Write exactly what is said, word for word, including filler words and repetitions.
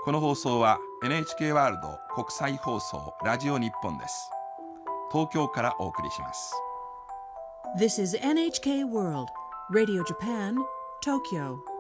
この放送は エヌエイチケー ワールド国際放送ラジオ日本です。東京からお送りします。 This is エヌエイチケー World Radio Japan, Tokyo.